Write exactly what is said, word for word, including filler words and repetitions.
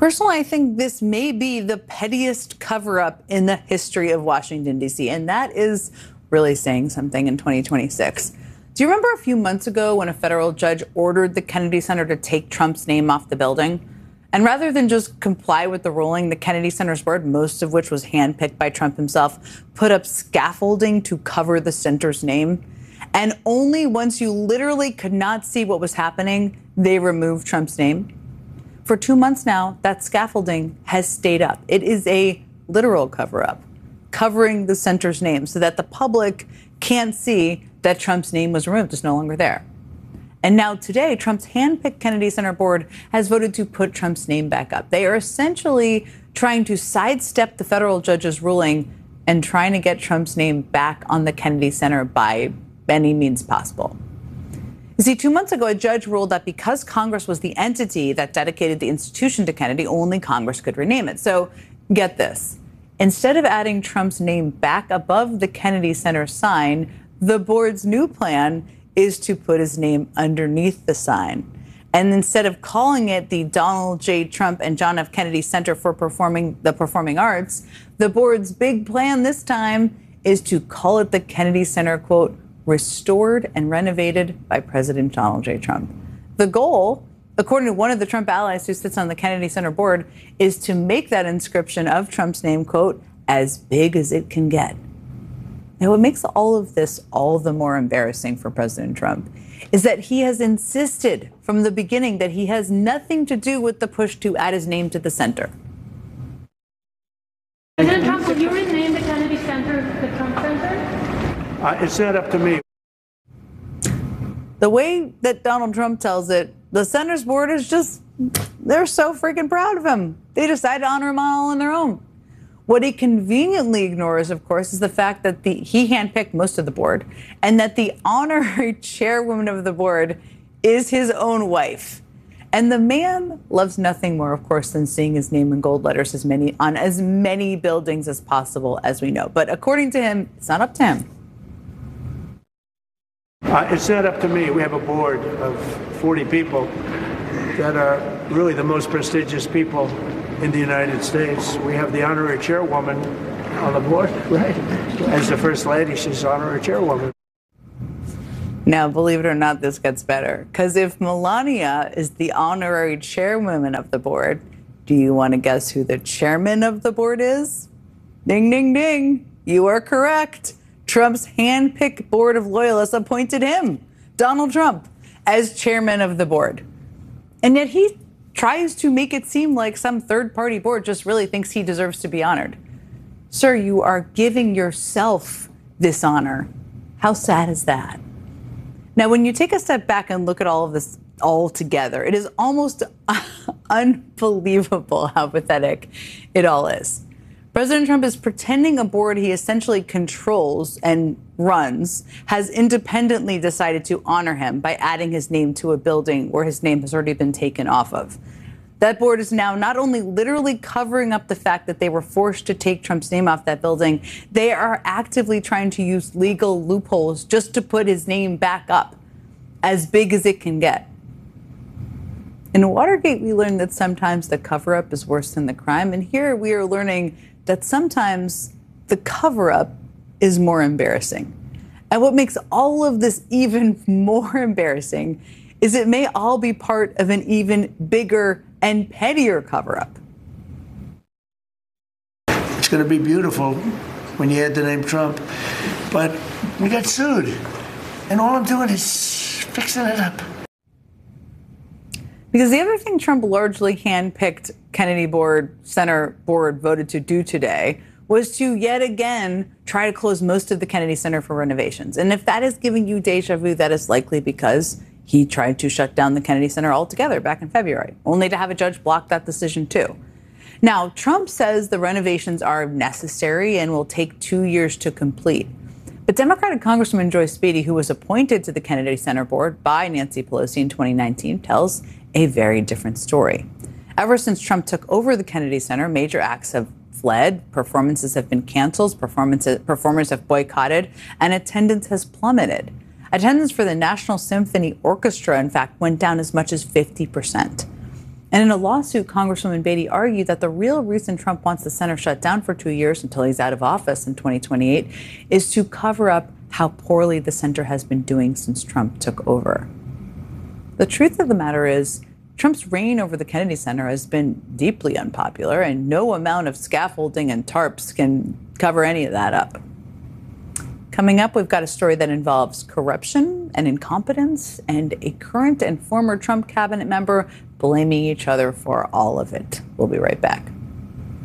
Personally, I think this may be the pettiest cover-up in the history of Washington, D C, and that is really saying something in twenty twenty-six. Do you remember a few months ago when a federal judge ordered the Kennedy Center to take Trump's name off the building? And rather than just comply with the ruling, the Kennedy Center's board, most of which was handpicked by Trump himself, put up scaffolding to cover the center's name. And only once you literally could not see what was happening, they removed Trump's name. For two months now, that scaffolding has stayed up. It is a literal cover-up, covering the center's name so that the public can't see that Trump's name was removed. It's no longer there. And now today, Trump's handpicked Kennedy Center board has voted to put Trump's name back up. They are essentially trying to sidestep the federal judge's ruling and trying to get Trump's name back on the Kennedy Center by any means possible. You see, two months ago, a judge ruled that because Congress was the entity that dedicated the institution to Kennedy, only Congress could rename it. So get this. Instead of adding Trump's name back above the Kennedy Center sign, the board's new plan is to put his name underneath the sign. And instead of calling it the Donald J. Trump and John F. Kennedy Center for Performing the Performing Arts, the board's big plan this time is to call it the Kennedy Center, quote, restored and renovated by President Donald J. Trump. The goal, according to one of the Trump allies who sits on the Kennedy Center board, is to make that inscription of Trump's name, quote, as big as it can get. Now, what makes all of this all the more embarrassing for President Trump is that he has insisted from the beginning that he has nothing to do with the push to add his name to the center. President Trump, will you rename the Kennedy Center the Trump Center? Uh, it's not up to me. The way that Donald Trump tells it, the center's board is just, they're so freaking proud of him. They decide to honor him all on their own. What he conveniently ignores, of course, is the fact that the, he handpicked most of the board and that the honorary chairwoman of the board is his own wife. And the man loves nothing more, of course, than seeing his name in gold letters as many, on as many buildings as possible, as we know. But according to him, it's not up to him. Uh, it's not up to me. We have a board of forty people that are really the most prestigious people in the United States. We have the honorary chairwoman on the board, right? As the First Lady, she's honorary chairwoman. Now, believe it or not, this gets better. Because if Melania is the honorary chairwoman of the board, do you want to guess who the chairman of the board is? Ding, ding, ding. You are correct. Trump's handpicked board of loyalists appointed him, Donald Trump, as chairman of the board. And yet he tries to make it seem like some third-party board just really thinks he deserves to be honored. Sir, you are giving yourself this honor. How sad is that? Now, when you take a step back and look at all of this all together, it is almost unbelievable how pathetic it all is. President Trump is pretending a board he essentially controls and runs has independently decided to honor him by adding his name to a building where his name has already been taken off of. That board is now not only literally covering up the fact that they were forced to take Trump's name off that building, they are actively trying to use legal loopholes just to put his name back up, as big as it can get. In Watergate, we learned that sometimes the cover-up is worse than the crime, and here we are learning that sometimes the cover-up is more embarrassing. And what makes all of this even more embarrassing is it may all be part of an even bigger and pettier cover-up. It's going to be beautiful when you add the name Trump, but we got sued, and all I'm doing is fixing it up. Because the other thing Trump largely handpicked Kennedy board, Center board voted to do today was to yet again try to close most of the Kennedy Center for renovations. And if that is giving you deja vu, that is likely because he tried to shut down the Kennedy Center altogether back in February, only to have a judge block that decision too. Now, Trump says the renovations are necessary and will take two years to complete. But Democratic Congresswoman Joyce Beatty, who was appointed to the Kennedy Center board by Nancy Pelosi in twenty nineteen, tells a very different story. Ever since Trump took over the Kennedy Center, major acts have fled, performances have been canceled, performances, performers have boycotted, and attendance has plummeted. Attendance for the National Symphony Orchestra, in fact, went down as much as fifty percent. And in a lawsuit, Congresswoman Beatty argued that the real reason Trump wants the center shut down for two years until he's out of office in twenty twenty-eight is to cover up how poorly the center has been doing since Trump took over. The truth of the matter is, Trump's reign over the Kennedy Center has been deeply unpopular, and no amount of scaffolding and tarps can cover any of that up. Coming up, we've got a story that involves corruption and incompetence and a current and former Trump cabinet member blaming each other for all of it. We'll be right back.